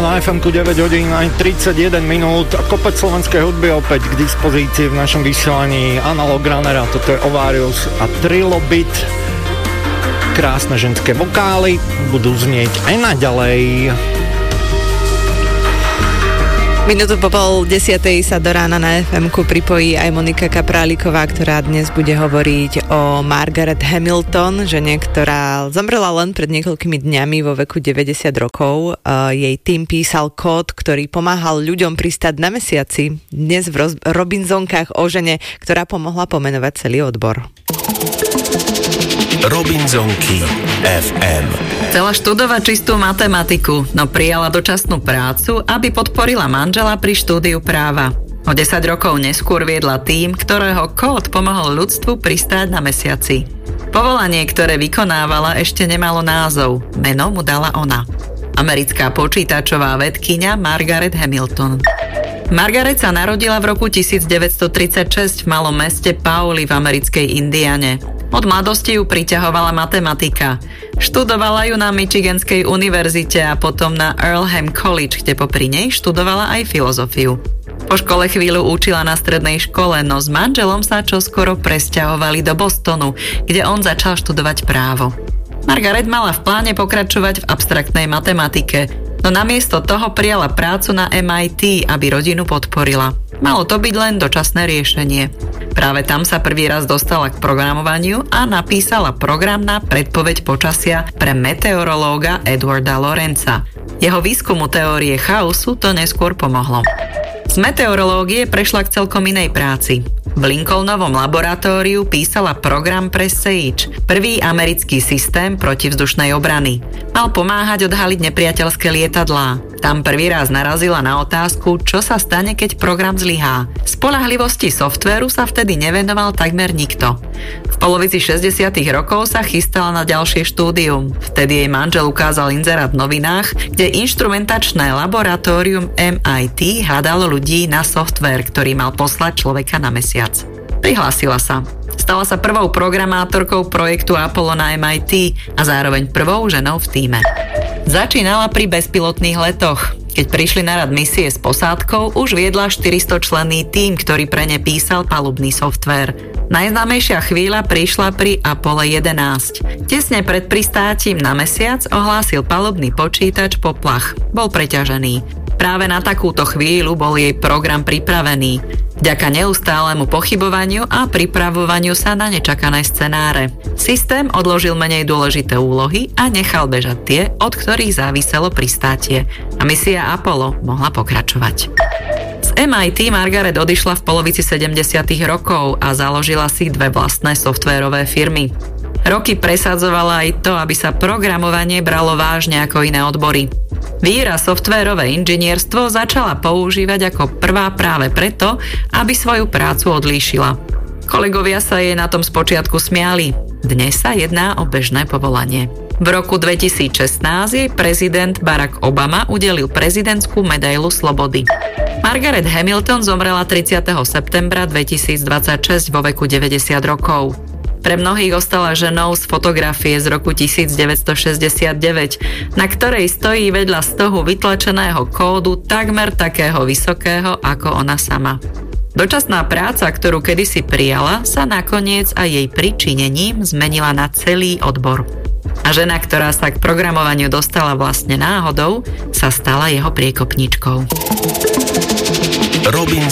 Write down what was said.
na FM-ku 9 hodín aj 31 minút a kopec slovenskej hudby opäť k dispozícii v našom vysielaní. Analog Runnera, toto je Ovarius a Trilobit. Krásne ženské vokály budú znieť aj naďalej. Minútu po 9:30 sa do rána na FM-ku pripojí aj Monika Kapráliková, ktorá dnes bude hovoriť o Margaret Hamilton, žene, ktorá zomrela len pred niekoľkými dňami vo veku 90 rokov. Jej tým písal kód, ktorý pomáhal ľuďom pristáť na mesiaci. Dnes v Robinsonkách o žene, ktorá pomohla pomenovať celý odbor. Robinsonky FM. Chcela študovať čistú matematiku, no prijala dočasnú prácu, aby podporila manžela pri štúdiu práva. O 10 rokov neskôr viedla tím, ktorého kód pomohol ľudstvu pristáť na mesiaci. Povolanie, ktoré vykonávala, ešte nemalo názov. Meno mu dala ona. Americká počítačová vedkyňa Margaret Hamilton. Margaret sa narodila v roku 1936 v malom meste Pauli v americkej Indiane. Od mladosti ju priťahovala matematika. Študovala ju na Michiganskej univerzite a potom na Earlham College, kde popri nej študovala aj filozofiu. Po škole chvíľu učila na strednej škole, no s manželom sa čoskoro presťahovali do Bostonu, kde on začal študovať právo. Margaret mala v pláne pokračovať v abstraktnej matematike, no namiesto toho prijala prácu na MIT, aby rodinu podporila. Malo to byť len dočasné riešenie. Práve tam sa prvý raz dostala k programovaniu a napísala program na predpoveď počasia pre meteorológa Edwarda Lorenza. Jeho výskumu teórie chaosu to neskôr pomohlo. Z meteorológie prešla k celkom inej práci. V Lincolnovom laboratóriu písala program pre SAGE, prvý americký systém protivzdušnej obrany. Mal pomáhať odhaliť nepriateľské lietadlá. Tam prvý raz narazila na otázku, čo sa stane, keď program zlyhá. Spoľahlivosti softvéru sa vtedy nevenoval takmer nikto. V polovici 60. rokov sa chystala na ďalšie štúdium. Vtedy jej manžel ukázal inzerát v novinách, kde inštrumentačné laboratórium MIT hľadalo ľudí na softvér, ktorý mal poslať človeka na mesiac. Prihlásila sa. Stala sa prvou programátorkou projektu Apollo na MIT a zároveň prvou ženou v tíme. Začínala pri bezpilotných letoch. Keď prišli na rad misie s posádkou, už viedla 400-členný tím, ktorý pre ne písal palubný softvér. Najznámejšia chvíľa prišla pri Apollo 11. Tesne pred pristátím na mesiac ohlásil palubný počítač poplach. Bol preťažený. Práve na takúto chvíľu bol jej program pripravený. Vďaka neustálemu pochybovaniu a pripravovaniu sa na nečakané scenáre. Systém odložil menej dôležité úlohy a nechal bežať tie, od ktorých záviselo pristátie. A misia Apollo mohla pokračovať. Z MIT Margaret odišla v polovici 70. rokov a založila si dve vlastné softvérové firmy. Roky presadzovala aj to, aby sa programovanie bralo vážne ako iné odbory. Výraz softvérové inžinierstvo začala používať ako prvá práve preto, aby svoju prácu odlíšila. Kolegovia sa jej na tom spočiatku smiali. Dnes sa jedná o bežné povolanie. V roku 2016 jej prezident Barack Obama udelil prezidentskú medailu slobody. Margaret Hamilton zomrela 30. septembra 2026 vo veku 90 rokov. Pre mnohých ostala ženou z fotografie z roku 1969, na ktorej stojí vedľa stohu vytlačeného kódu takmer takého vysokého ako ona sama. Dočasná práca, ktorú kedysi prijala, sa nakoniec aj jej pričinením zmenila na celý odbor. A žena, ktorá sa k programovaniu dostala vlastne náhodou, sa stala jeho priekopničkou. Robinson